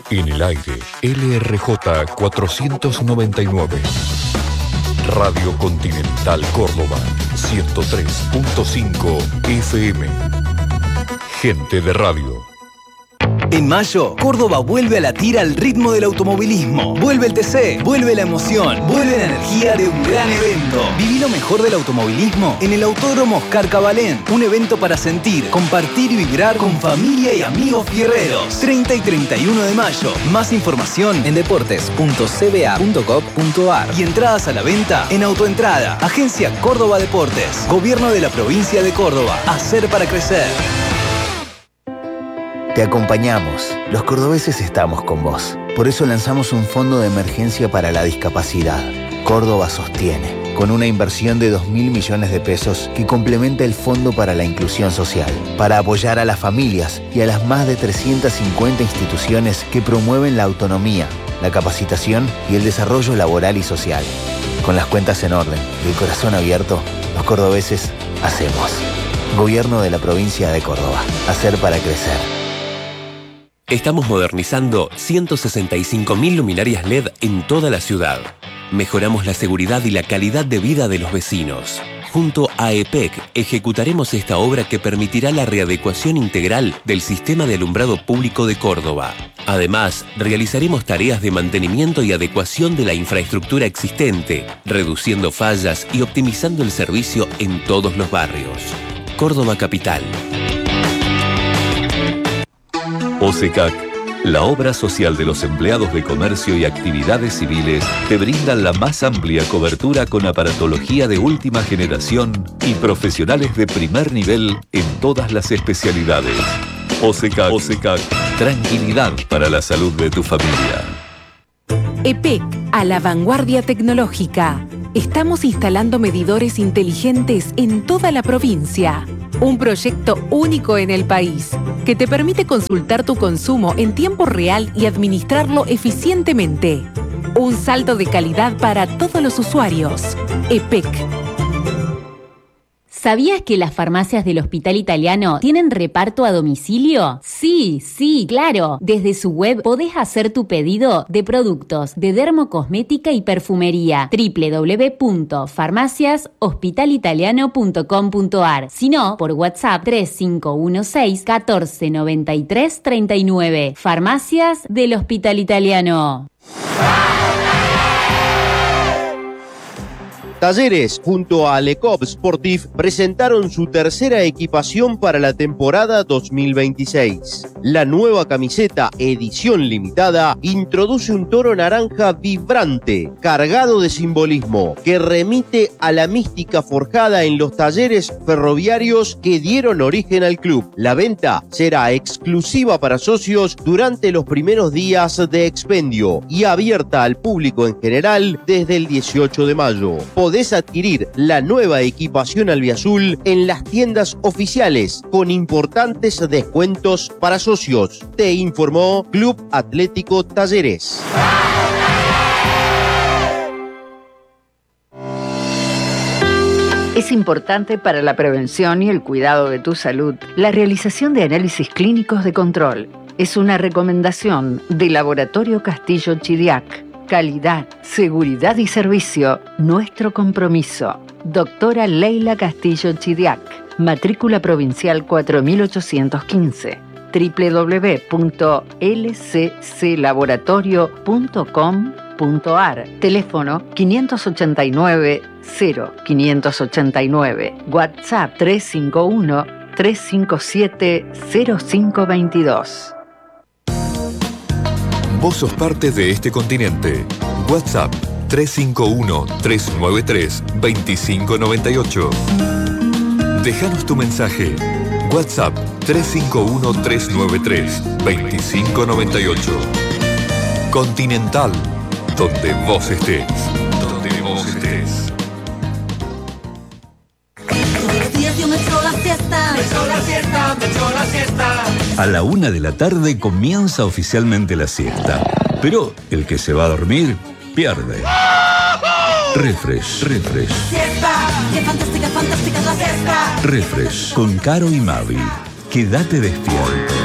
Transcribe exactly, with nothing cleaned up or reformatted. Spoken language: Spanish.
En el aire, L R J cuatrocientos noventa y nueve. Radio Continental Córdoba, ciento tres punto cinco F M. Gente de radio. En mayo, Córdoba vuelve a latir al ritmo del automovilismo. Vuelve el T C, vuelve la emoción, vuelve la energía de un gran evento. Viví lo mejor del automovilismo en el Autódromo Oscar Cabalén. Un evento para sentir, compartir y vibrar con familia y amigos fierreros. treinta y treinta y uno de mayo. Más información en deportes punto c b a punto gov punto a r y entradas a la venta en Autoentrada. Agencia Córdoba Deportes. Gobierno de la provincia de Córdoba. Hacer para crecer. Te acompañamos. Los cordobeses estamos con vos. Por eso lanzamos un fondo de emergencia para la discapacidad. Córdoba sostiene, con una inversión de dos mil millones de pesos que complementa el Fondo para la Inclusión Social, para apoyar a las familias y a las más de trescientas cincuenta instituciones que promueven la autonomía, la capacitación y el desarrollo laboral y social. Con las cuentas en orden y el corazón abierto, los cordobeses hacemos. Gobierno de la provincia de Córdoba. Hacer para crecer. Estamos modernizando ciento sesenta y cinco mil luminarias L E D en toda la ciudad. Mejoramos la seguridad y la calidad de vida de los vecinos. Junto a E P E C ejecutaremos esta obra que permitirá la readecuación integral del sistema de alumbrado público de Córdoba. Además, realizaremos tareas de mantenimiento y adecuación de la infraestructura existente, reduciendo fallas y optimizando el servicio en todos los barrios. Córdoba Capital. OSECAC, la obra social de los empleados de comercio y actividades civiles, te brinda la más amplia cobertura con aparatología de última generación y profesionales de primer nivel en todas las especialidades. OSECAC, OSECAC, tranquilidad para la salud de tu familia. E P E C, a la vanguardia tecnológica. Estamos instalando medidores inteligentes en toda la provincia. Un proyecto único en el país que te permite consultar tu consumo en tiempo real y administrarlo eficientemente. Un salto de calidad para todos los usuarios. E P E C. ¿Sabías que las farmacias del Hospital Italiano tienen reparto a domicilio? Sí, sí, claro. Desde su web podés hacer tu pedido de productos de dermocosmética y perfumería. doble u doble u doble u punto farmacias hospital italiano punto com punto a r. Si no, por WhatsApp tres cinco uno seis, uno cuatro nueve tres, tres nueve. Farmacias del Hospital Italiano. Talleres, junto a Lecop Sportif, presentaron su tercera equipación para la temporada dos mil veintiséis. La nueva camiseta edición limitada introduce un toro naranja vibrante, cargado de simbolismo, que remite a la mística forjada en los talleres ferroviarios que dieron origen al club. La venta será exclusiva para socios durante los primeros días de expendio y abierta al público en general desde el dieciocho de mayo. Podés adquirir la nueva equipación albiazul en las tiendas oficiales con importantes descuentos para socios. Te informó Club Atlético Talleres. Es importante para la prevención y el cuidado de tu salud la realización de análisis clínicos de control. Es una recomendación del Laboratorio Castillo Chidiac. Calidad, seguridad y servicio, nuestro compromiso. Doctora Leila Castillo Chidiac, matrícula provincial cuatro mil ochocientos quince, doble u doble u doble u punto l c c laboratorio punto com punto a r, teléfono quinientos ochenta y nueve, cero quinientos ochenta y nueve, WhatsApp tres cinco uno, tres cinco siete, cero cinco dos dos. Vos sos parte de este continente. WhatsApp tres cinco uno, tres nueve tres, dos cinco nueve ocho. Déjanos tu mensaje. WhatsApp tres cinco uno, tres nueve tres, dos cinco nueve ocho. Continental, donde vos estés. Donde vos estés. A la una de la tarde comienza oficialmente la siesta. Pero el que se va a dormir, pierde. Refresh, refresh. Siesta, qué fantástica, fantástica es la siesta. Refresh, con Caro y Mavi. Quédate despierto.